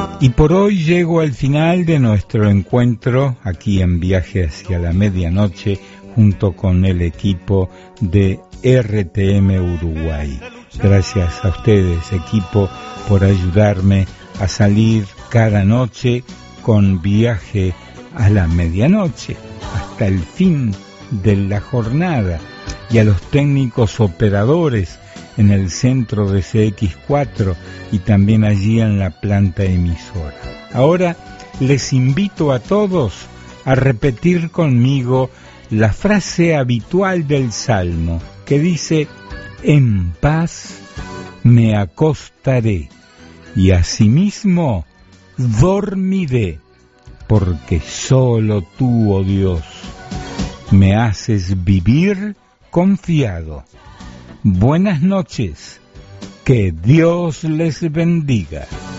Y por hoy llego al final de nuestro encuentro aquí en Viaje hacia la Medianoche junto con el equipo de RTM Uruguay. Gracias a ustedes, equipo, por ayudarme a salir cada noche con Viaje a la Medianoche hasta el fin de la jornada, y a los técnicos operadores en el centro de CX4 y también allí en la planta emisora. Ahora les invito a todos a repetir conmigo la frase habitual del Salmo que dice: en paz me acostaré y asimismo dormiré, porque solo tú, oh Dios, me haces vivir confiado. Buenas noches, que Dios les bendiga.